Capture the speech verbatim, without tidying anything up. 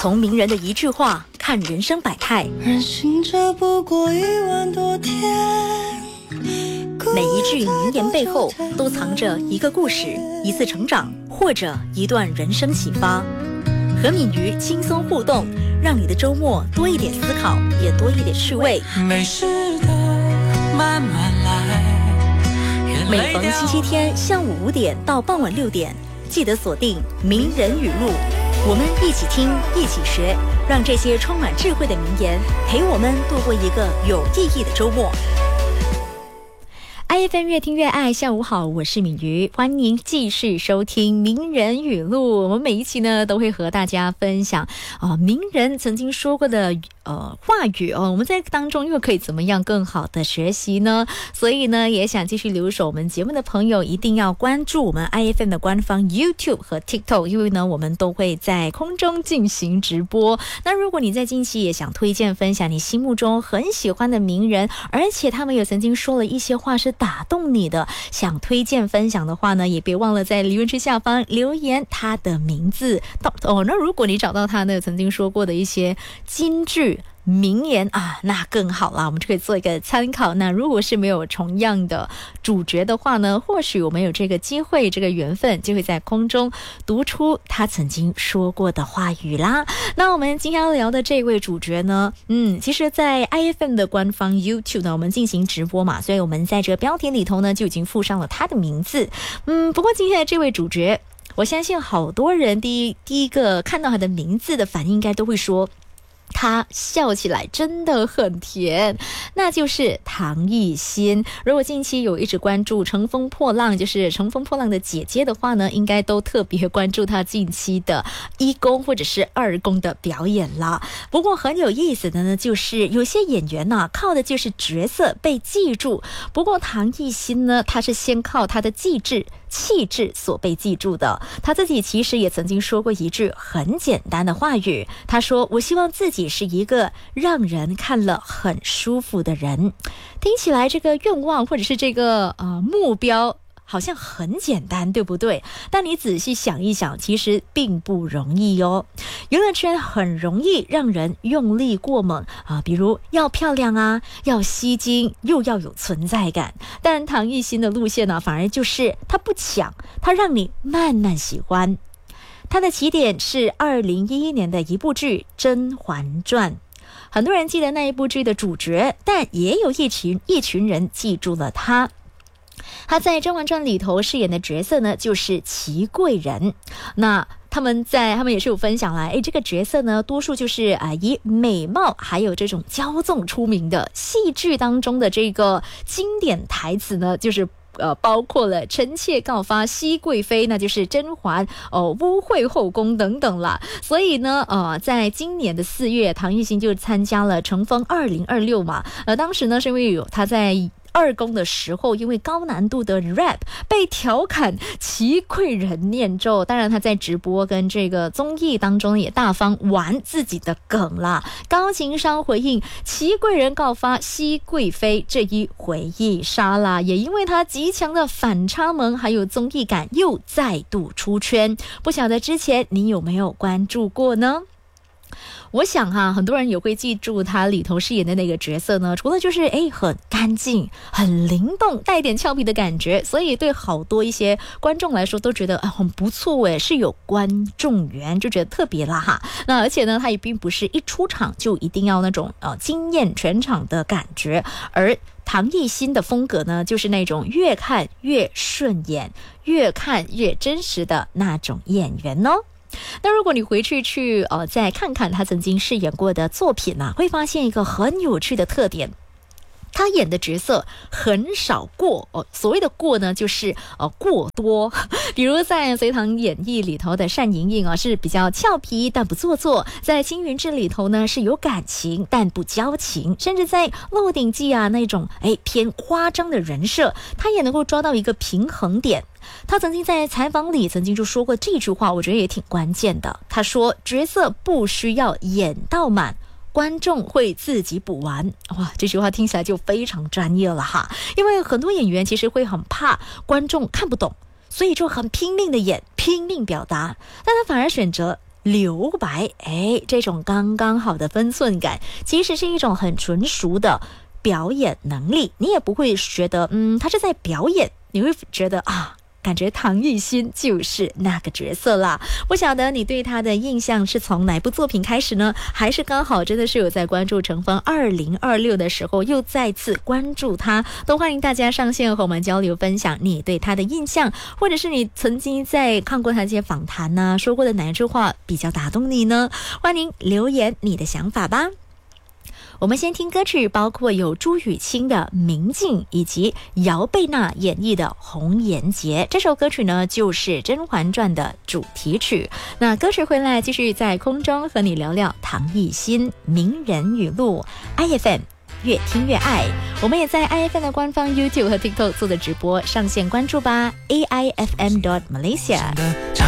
从名人的一句话看人生百态， 人行者不过一万多天， 每一句名言背后都藏着一个故事，一次成长，或者一段人生启发。和敏瑜轻松互动，让你的周末多一点思考，也多一点趣味。 没事的，慢慢来。 每逢星期天下午五点到傍晚六点，记得锁定名人语录，我们一起听，一起学，让这些充满智慧的名言陪我们度过一个有意义的周末。I F M 越听越爱，下午好，我是敏瑜，欢迎继续收听名人语录。我们每一期呢都会和大家分享啊、呃、名人曾经说过的呃话语哦，我们在当中又可以怎么样更好的学习呢？所以呢，也想继续留守我们节目的朋友，一定要关注我们 I F M 的官方 YouTube 和 TikTok， 因为呢我们都会在空中进行直播。那如果你在近期也想推荐分享你心目中很喜欢的名人，而且他们也曾经说了一些话是打动你的，想推荐分享的话呢，也别忘了在留言区下方留言他的名字哦。那如果你找到他呢曾经说过的一些金句名言啊，那更好啦，我们就可以做一个参考。那如果是没有同样的主角的话呢，或许我们有这个机会，这个缘分，就会在空中读出他曾经说过的话语啦。那我们今天要聊的这位主角呢，嗯，其实在 I F M 的官方 YouTube 呢，我们进行直播嘛，所以我们在这个标题里头呢就已经附上了他的名字。嗯，不过今天的这位主角，我相信好多人第一第一个看到他的名字的反应应该都会说，他笑起来真的很甜，那就是唐艺昕。如果近期有一直关注乘风破浪，就是乘风破浪的姐姐的话呢，应该都特别关注她近期的一公或者是二公的表演啦。不过很有意思的呢，就是有些演员呢、啊、靠的就是角色被记住，不过唐艺昕呢，她是先靠她的气质气质所被记住的。她自己其实也曾经说过一句很简单的话语，她说，我希望自己是一个让人看了很舒服的人。听起来这个愿望或者是这个呃目标好像很简单，对不对？但你仔细想一想，其实并不容易哦。娱乐圈很容易让人用力过猛啊，比如要漂亮啊，要吸睛，又要有存在感。但唐艺昕的路线呢，反而就是她不抢，她让你慢慢喜欢。她的起点是二零一一年的一部剧《甄嬛传》，很多人记得那一部剧的主角，但也有一群一群人记住了她。他在《甄嬛传》里头饰演的角色呢，就是祺贵人。那他们在他们也是有分享来，诶，这个角色呢，多数就是啊、呃、以美貌还有这种骄纵出名的。戏剧当中的这个经典台词呢，就是呃，包括了臣妾告发熹贵妃，那就是甄嬛哦，污秽后宫等等啦。所以呢，呃，在今年的四月，唐艺昕就参加了乘风二零二六嘛。呃，当时呢，是因为有他在二公的时候，因为高难度的 rap 被调侃祺贵人念咒。当然他在直播跟这个综艺当中也大方玩自己的梗啦，高情商回应祺贵人告发熹贵妃这一回忆杀啦。也因为他极强的反差萌还有综艺感，又再度出圈。不晓得之前你有没有关注过呢？我想哈、啊，很多人也会记住他里头饰演的那个角色呢，除了就是诶很干净、很灵动、带点俏皮的感觉，所以对好多一些观众来说都觉得啊很不错诶，是有观众缘，就觉得特别啦哈。那而且呢，他也并不是一出场就一定要那种呃惊艳全场的感觉，而唐艺昕的风格呢，就是那种越看越顺眼、越看越真实的那种演员哦。那如果你回去去呃再看看他曾经饰演过的作品呢、啊，会发现一个很有趣的特点。他演的角色很少过哦，所谓的过呢，就是呃过多。比如在《隋唐演义》里头的单莹莹啊，是比较俏皮但不做作；在《青云志》里头呢，是有感情但不矫情；甚至在《鹿鼎记》啊那种哎偏夸张的人设，他也能够抓到一个平衡点。他曾经在采访里曾经就说过这句话，我觉得也挺关键的。他说，角色不需要演到满，观众会自己补完。哇，这句话听起来就非常专业了哈。因为很多演员其实会很怕观众看不懂，所以就很拼命的演，拼命表达，但他反而选择留白，哎，这种刚刚好的分寸感，其实是一种很纯熟的表演能力。你也不会觉得，嗯，他是在表演，你会觉得啊，感觉唐艺昕就是那个角色啦。不晓得你对他的印象是从哪部作品开始呢？还是刚好真的是有在关注乘风二零二六的时候又再次关注他？都欢迎大家上线和我们交流分享你对他的印象，或者是你曾经在看过他这些访谈啊，说过的哪一句话比较打动你呢？欢迎留言你的想法吧。我们先听歌曲，包括有朱雨清的《明镜》以及姚贝娜演绎的《红颜劫》。这首歌曲呢就是《甄嬛传》的主题曲。那歌曲回来继续在空中和你聊聊唐艺昕名人语录。 I F M 越听越爱，我们也在 I F M 的官方 YouTube 和 TikTok 做的直播，上线关注吧。A I F M dot Malaysia。